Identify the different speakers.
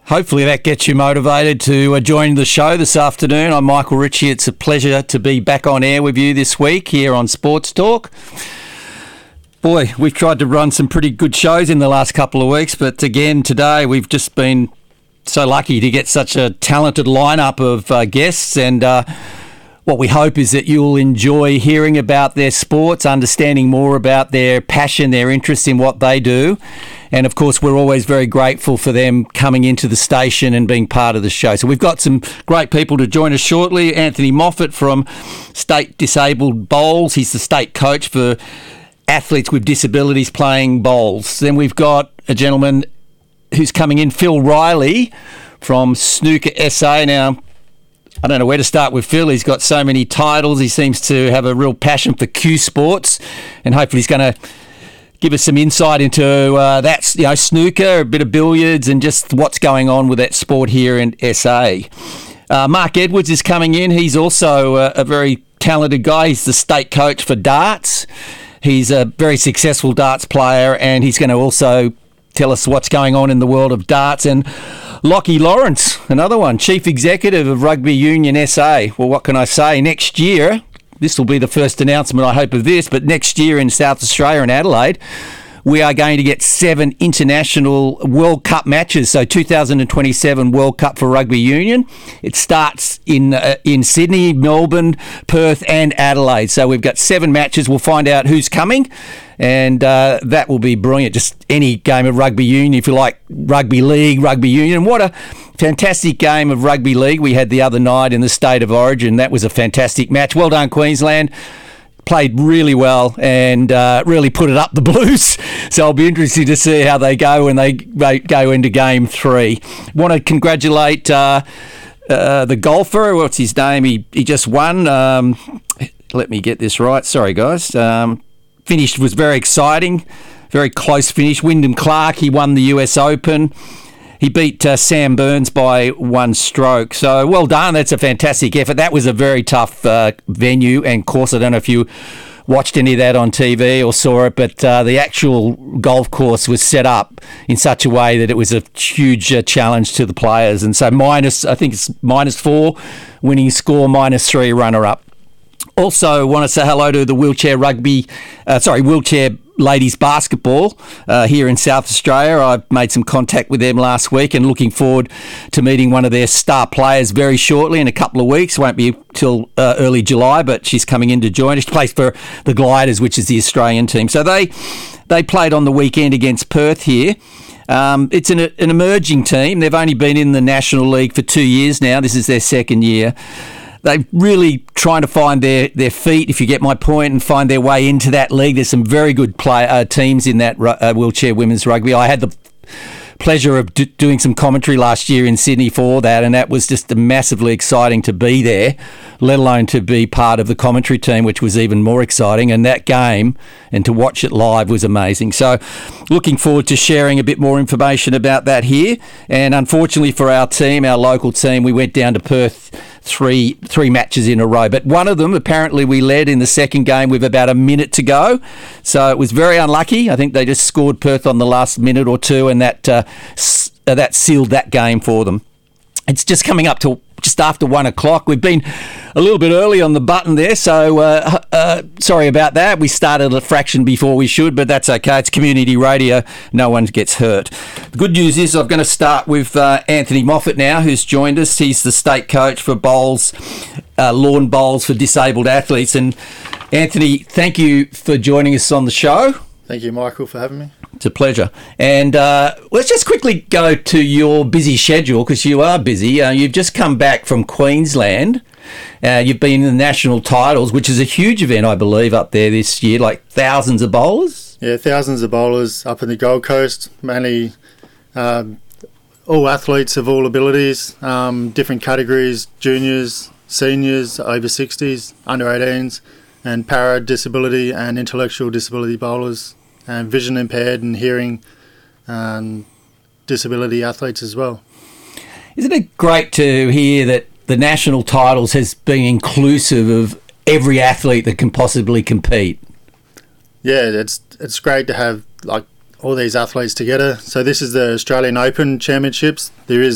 Speaker 1: Hopefully that gets you motivated to join the show this afternoon. I'm Michael Ritchie. It's a pleasure to be back on air with you this week here on Sports Talk. Boy, we've tried to run some pretty good shows in the last couple of weeks, but again, today we've just been so lucky to get such a talented lineup of guests, and what we hope is that you'll enjoy hearing about their sports, understanding more about their passion, their interest in what they do. And, of course, we're always very grateful for them coming into the station and being part of the show. So we've got some great people to join us shortly. Anthony Moffat from State Disabled Bowls. He's the state coach for athletes with disabilities playing bowls. Then we've got a gentleman who's coming in, Phil Riley from Snooker SA. Now, I don't know where to start with Phil. He's got so many titles. He seems to have a real passion for cue sports, and hopefully he's going to give us some insight into snooker, a bit of billiards, and just what's going on with that sport here in SA. Mark Edwards is coming in. He's also a very talented guy. He's the state coach for darts. He's a very successful darts player, and he's going to also tell us what's going on in the world of darts. And Lockie Lawrence, another one, Chief Executive of Rugby Union SA. Well, what can I say? Next year, this will be the first announcement, I hope, of this, but next year in South Australia and Adelaide, we are going to get 7 international World Cup matches. So 2027 World Cup for Rugby Union. It starts in Sydney, Melbourne, Perth and Adelaide. So we've got 7 matches. We'll find out who's coming, and that will be brilliant. Just any game of rugby union, if you like rugby league, rugby union. What a fantastic game of rugby league we had the other night in the State of Origin. That was a fantastic match. Well done, Queensland. Played really well and really put it up the Blues. So I'll be interested to see how they go when they go into Game 3. Want to congratulate the golfer. What's his name? He just won. Let me get this right. Sorry, guys. Finished was very exciting. Very close finish. Wyndham Clark, he won the US Open. He beat Sam Burns by 1 stroke. So well done. That's a fantastic effort. That was a very tough venue and course. I don't know if you watched any of that on TV or saw it, but the actual golf course was set up in such a way that it was a huge challenge to the players. And so I think it's -4 winning score, -3 runner-up. Also want to say hello to the wheelchair ladies basketball here in South Australia. I've made some contact with them last week and looking forward to meeting one of their star players very shortly in a couple of weeks. Won't be till early July, but she's coming in to join us. She plays for the Gliders, which is the Australian team. So they played on the weekend against Perth here. It's an emerging team. They've only been in the National League for 2 years now. This is their second year. They're really trying to find their feet, if you get my point, and find their way into that league. There's some very good teams in that wheelchair women's rugby. I had the pleasure of doing some commentary last year in Sydney for that, and that was just massively exciting to be there, let alone to be part of the commentary team, which was even more exciting. And that game, and to watch it live, was amazing. So looking forward to sharing a bit more information about that here. And unfortunately for our team, our local team, we went down to Perth three matches in a row, but one of them apparently we led in the second game with about a minute to go, so it was very unlucky. I think they just scored Perth on the last minute or two, and that sealed that game for them. It's just coming up to just after 1 o'clock. We've been a little bit early on the button there, so sorry about that. We started a fraction before we should, but that's okay. It's community radio. No one gets hurt. The good news is I'm going to start with Anthony Moffat now, who's joined us. He's the state coach for bowls, lawn bowls for disabled athletes. And Anthony, thank you for joining us on the show.
Speaker 2: Thank you, Michael, for having me.
Speaker 1: It's a pleasure. And let's just quickly go to your busy schedule, because you are busy. You've just come back from Queensland. You've been in the national titles, which is a huge event, I believe, up there this year, like thousands of bowlers.
Speaker 2: Yeah, thousands of bowlers up in the Gold Coast, mainly all athletes of all abilities, different categories, juniors, seniors, over 60s, under 18s, and para disability and intellectual disability bowlers, and vision impaired and hearing disability athletes as well.
Speaker 1: Isn't it great to hear that the national titles has been inclusive of every athlete that can possibly compete?
Speaker 2: Yeah, it's great to have like all these athletes together. So this is the Australian Open Championships. There is